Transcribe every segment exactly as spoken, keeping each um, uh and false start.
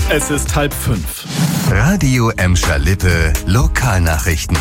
Es ist halb fünf. Radio Emscher Lippe, Lokalnachrichten.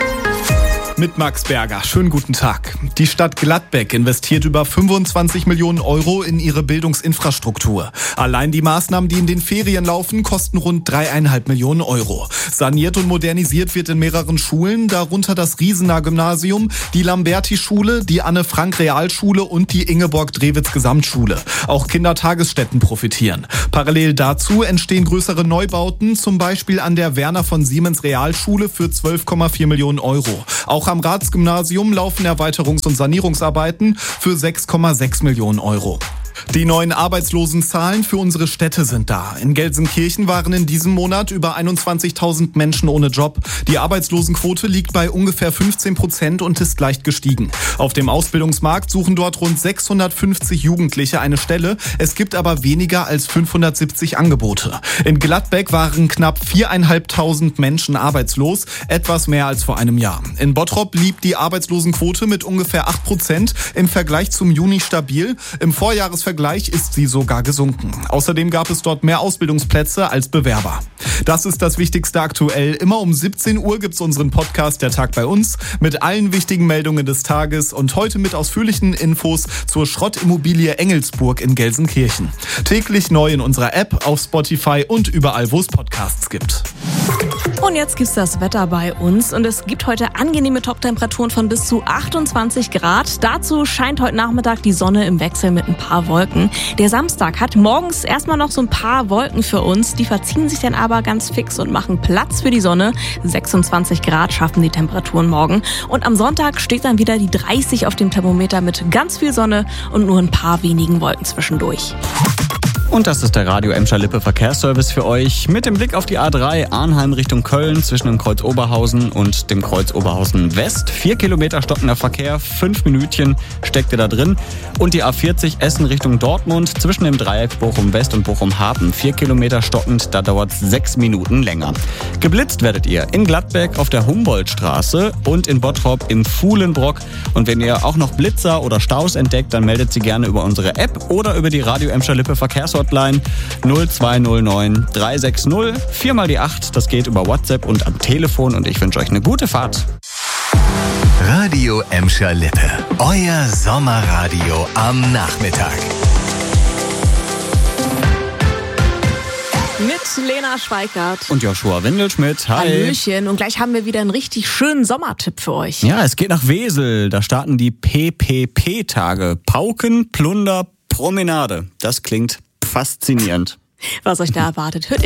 Mit Max Berger. Schönen guten Tag. Die Stadt Gladbeck investiert über fünfundzwanzig Millionen Euro in ihre Bildungsinfrastruktur. Allein die Maßnahmen, die in den Ferien laufen, kosten rund dreieinhalb Millionen Euro. Saniert und modernisiert wird in mehreren Schulen, darunter das Riesener Gymnasium, die Lamberti-Schule, die Anne-Frank-Realschule und die Ingeborg-Drewitz-Gesamtschule. Auch Kindertagesstätten profitieren. Parallel dazu entstehen größere Neubauten, zum Beispiel an der Werner von Siemens Realschule für zwölf Komma vier Millionen Euro. Auch am Ratsgymnasium laufen Erweiterungs- und Sanierungsarbeiten für sechs Komma sechs Millionen Euro. Die neuen Arbeitslosenzahlen für unsere Städte sind da. In Gelsenkirchen waren in diesem Monat über einundzwanzigtausend Menschen ohne Job. Die Arbeitslosenquote liegt bei ungefähr fünfzehn Prozent und ist leicht gestiegen. Auf dem Ausbildungsmarkt suchen dort rund sechshundertfünfzig Jugendliche eine Stelle. Es gibt aber weniger als fünfhundertsiebzig Angebote. In Gladbeck waren knapp viertausendfünfhundert Menschen arbeitslos, etwas mehr als vor einem Jahr. In Bottrop blieb die Arbeitslosenquote mit ungefähr acht Prozent im Vergleich zum Juni stabil. Im Vorjahresvergleich ist sie sogar gesunken. Außerdem gab es dort mehr Ausbildungsplätze als Bewerber. Das ist das Wichtigste aktuell. Immer um siebzehn Uhr gibt's unseren Podcast Der Tag bei uns mit allen wichtigen Meldungen des Tages und heute mit ausführlichen Infos zur Schrottimmobilie Engelsburg in Gelsenkirchen. Täglich neu in unserer App, auf Spotify und überall, wo es Podcasts gibt. Und jetzt gibt's das Wetter bei uns und es gibt heute angenehme Toptemperaturen von bis zu achtundzwanzig Grad. Dazu scheint heute Nachmittag die Sonne im Wechsel mit ein paar Wolken. Der Samstag hat morgens erstmal noch so ein paar Wolken für uns. Die verziehen sich dann aber ganz fix und machen Platz für die Sonne. sechsundzwanzig Grad schaffen die Temperaturen morgen. Und am Sonntag steht dann wieder die dreißig auf dem Thermometer mit ganz viel Sonne und nur ein paar wenigen Wolken zwischendurch. Und das ist der Radio Emscher Lippe Verkehrsservice für euch. Mit dem Blick auf die A drei Arnheim Richtung Köln zwischen dem Kreuz Oberhausen und dem Kreuz Oberhausen West. Vier Kilometer stockender Verkehr, fünf Minütchen steckt ihr da drin. Und die A vierzig Essen Richtung Dortmund zwischen dem Dreieck Bochum West und Bochum Hafen. Vier Kilometer stockend, da dauert es sechs Minuten länger. Geblitzt werdet ihr in Gladbeck auf der Humboldtstraße und in Bottrop im Fuhlenbrock. Und wenn ihr auch noch Blitzer oder Staus entdeckt, dann meldet sie gerne über unsere App oder über die Radio Emscher Lippe Verkehrsservice null zwei null neun drei sechs null vier mal die acht. Das geht über WhatsApp und am Telefon und ich wünsche euch eine gute Fahrt. Radio Emscher Lippe, euer Sommerradio am Nachmittag. Mit Lena Schweikart und Joshua Windelschmidt. Hi. Hallöchen. Und gleich haben wir wieder einen richtig schönen Sommertipp für euch. Ja, es geht nach Wesel. Da starten die P P P-Tage. Pauken, Plunder, Promenade. Das klingt faszinierend. Was euch da erwartet, hört